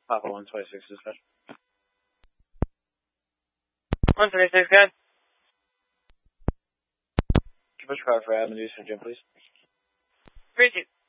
Papa 126 dispatch. 126, good. Can you push car for Avenue for Jim, please? 3-2.